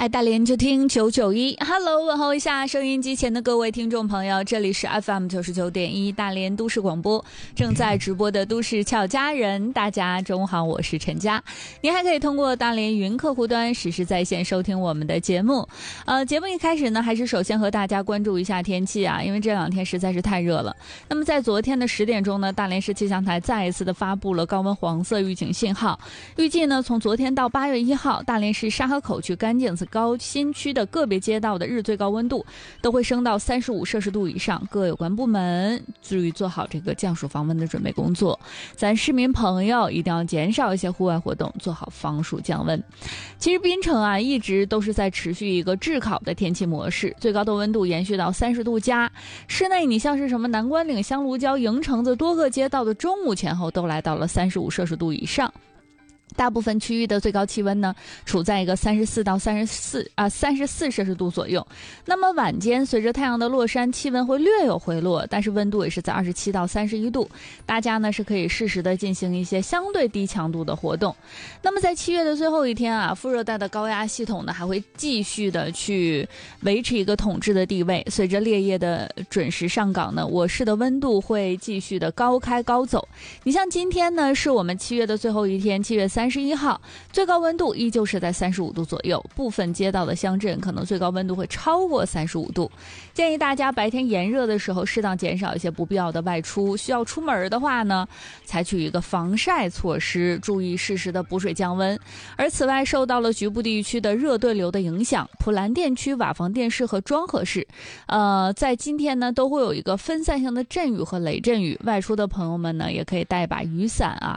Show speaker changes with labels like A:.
A: 爱大连就听991 Hello， 问候一下收音机前的各位听众朋友，这里是 FM 99.1大连都市广播，正在直播的都市俏佳人，大家中午好，我是陈佳。您还可以通过大连云客户端实时在线收听我们的节目。节目一开始呢，还是首先和大家关注一下天气啊，因为这两天实在是太热了。那么在昨天的10点钟呢，大连市气象台再一次的发布了高温黄色预警信号，预计呢从昨天到8月1号，大连市沙河口区、甘井子高新区的个别街道的日最高温度都会升到35摄氏度以上，各有关部门注意做好这个降暑防温的准备工作。咱市民朋友一定要减少一些户外活动，做好防暑降温。其实槟城啊一直都是在持续一个炙烤的天气模式，最高的温度延续到30度加。室内你像是什么南关岭、香炉礁、营城的多个街道的中午前后都来到了35摄氏度以上。大部分区域的最高气温呢，处在一个34到34摄氏度左右。那么晚间随着太阳的落山，气温会略有回落，但是温度也是在27到31度。大家呢是可以适时的进行一些相对低强度的活动。那么在7月的最后一天啊，副热带的高压系统呢还会继续的去维持一个统治的地位。随着烈夜的准时上岗呢，我市的温度会继续的高开高走。你像今天呢，是我们7月的最后一天，7月31号，最高温度依旧是在35度左右，部分街道的乡镇可能最高温度会超过35度。建议大家白天炎热的时候适当减少一些不必要的外出，需要出门的话呢，采取一个防晒措施，注意适时的补水降温。而此外，受到了局部地区的热对流的影响，普兰店区、瓦房店市和庄河市在今天呢都会有一个分散性的阵雨和雷阵雨，外出的朋友们呢也可以带把雨伞啊，